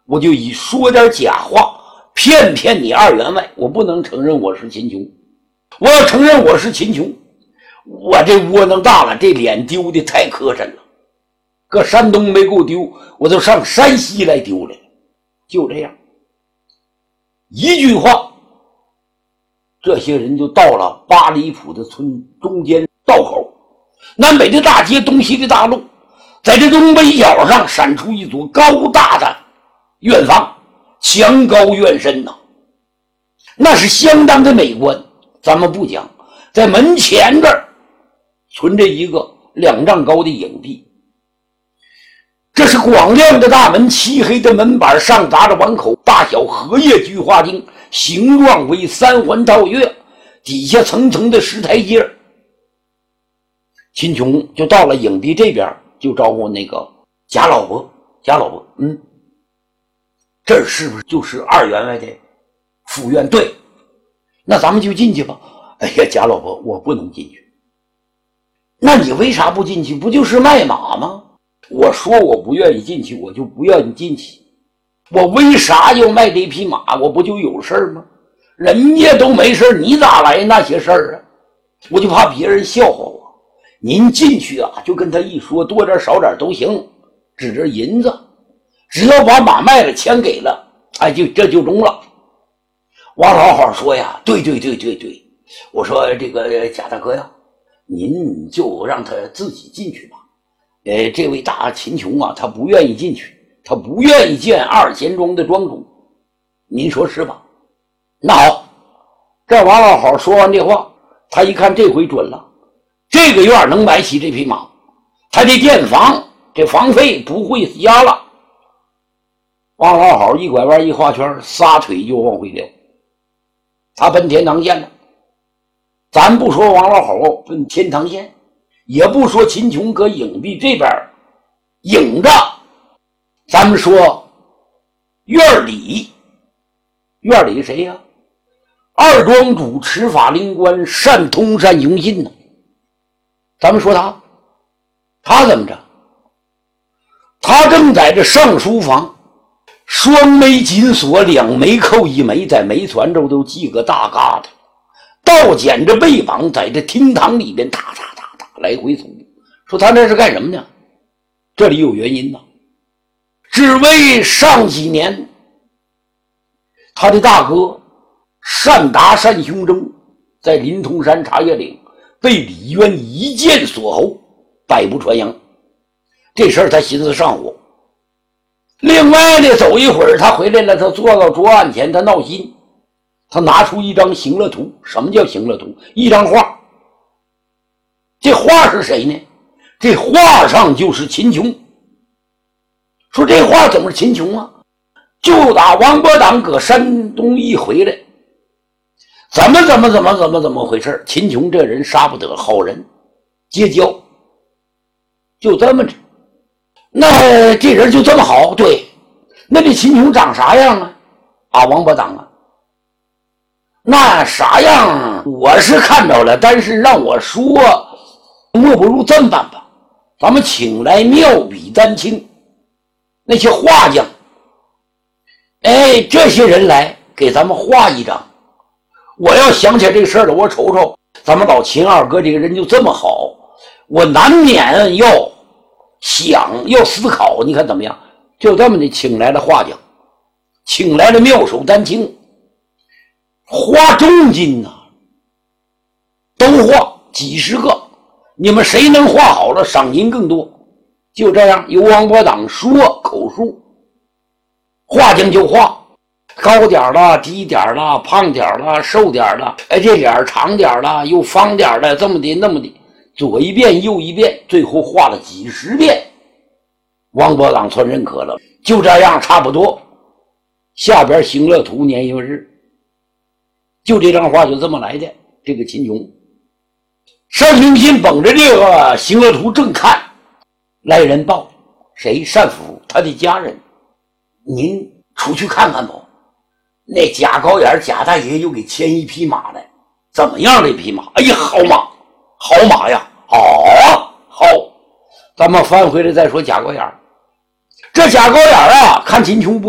我就以说点假话骗你2员外。我不能承认我是秦琼，我要承认我是秦琼，我这窝囊大了，这脸丢的太磕碜了。搁山东没够丢，我就上山西来丢来了。就这样一句话，这些人就到了八里铺的村中间道口，南北的大街，东西的大路，在这东北角上闪出一座高大的院房，墙高院深呐，那是相当的美观。咱们不讲，在门前这儿存着一个2丈高的影壁，这是广亮的大门，漆黑的门板上砸着碗口，大小荷叶菊花茎，形状为3环套月，底下层层的石台阶。秦琼就到了影壁这边，就招呼那个贾老伯，这是不是就是2员外的府院？对，那咱们就进去吧。哎呀，贾老伯，我不能进去。那你为啥不进去？不就是卖马吗？我说我不愿意进去，我就不愿意进去。我为啥要卖这匹马？我不就有事吗？人家都没事，你咋来那些事儿啊？我就怕别人笑话我。您进去啊，就跟他一说，多点少点都行，指着银子，只要把马卖了，钱给了，哎，这就中了。王老好说呀，对，我说这个贾大哥呀，您就让他自己进去吧。这位大秦琼啊，他不愿意进去，他不愿意见2贤庄的庄主，您说是吧？那好，这王老好说完这话，他一看这回准了，这个院能买起这匹马，他这店房这房费不会压了。王老好一拐弯一画圈，撒腿就往回溜，他奔天堂县了。咱不说王老好奔天堂县，也不说秦琼搁影壁这边影着，咱们说院里谁呀？2庄主持法灵官单通单雄信呢。咱们说他怎么着？他正在这上书房，双眉紧锁，2眉扣1眉，在眉攒着都系个大疙瘩，倒剪着背膀，在这厅堂里边哒来回走。说他这是干什么呢？这里有原因呢，只为上几年他的大哥单达单雄征在临潼山茶叶岭被李渊一剑锁喉，百步穿杨，这事儿他寻思上火。另外呢，走一会儿他回来了，他坐到桌案前，他闹心，他拿出一张行乐图。什么叫行乐图？一张画。这画是谁呢？这画上就是秦琼。说这画怎么是秦琼啊？就打王伯党搁山东一回来，怎么回事？秦琼这人杀不得，好人结交，就这么着。那这人就这么好？对。那这秦琼长啥样啊？王伯党啊，那啥样我是看着了，但是让我说，莫不如这么办吧，咱们请来妙笔丹青那些画匠，这些人来给咱们画一张。我要想起来这个事儿了，我瞅瞅咱们老秦二哥这个人就这么好，我难免要思考，你看怎么样？就这么的请来了画匠，请来了妙手丹青，花重金呐，都画几十个，你们谁能画好了，赏银更多。就这样，由王伯党说口述，画匠就画，高点了，低点了，胖点了，瘦点了，这脸长点了，又方点了，这么的那么的，左一遍右一遍，最后画了几十遍。王伯党算认可了。就这样，差不多下边行乐图年月日，就这张画就这么来的。这个秦琼单雄信捧着这个行乐图正看，来人报，谁？单府他的家人，您出去看看吧。那贾高眼贾大爷又给牵一匹马来，怎么样？这匹马，哎呀，好马，好马呀！好，咱们翻回来再说贾高眼。这贾高眼啊，看秦琼不